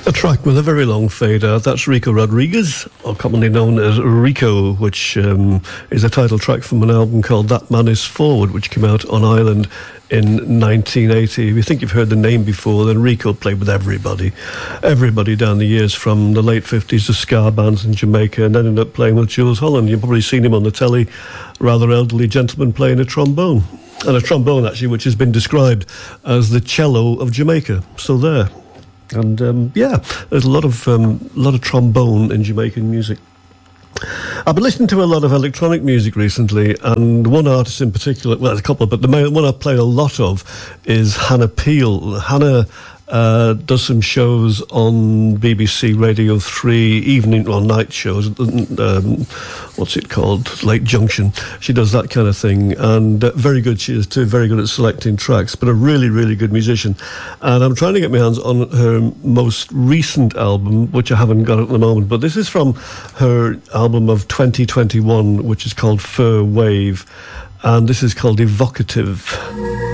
A track with a very long fade out. That's Rico Rodriguez, or commonly known as Rico, which is a title track from an album called That Man Is Forward, which came out on Ireland in 1980. If you think you've heard the name before, then Rico played with everybody down the years, from the late 50s to ska bands in Jamaica, and ended up playing with Jools Holland. You've probably seen him on the telly, rather elderly gentleman playing a trombone. And a trombone, actually, which has been described as the cello of Jamaica. So there. And there's a lot of trombone in Jamaican music. I've been listening to a lot of electronic music recently, and one artist in particular, well, a couple, but the one I play a lot of is Hannah Peel. Hannah does some shows on BBC Radio 3 evening or night shows. What's it called? Late Junction. She does that kind of thing, and very good. She is too. Very good at selecting tracks, but a really, really good musician. And I'm trying to get my hands on her most recent album, which I haven't got at the moment. But this is from her album of 2021, which is called Fur Wave, and this is called Evocative.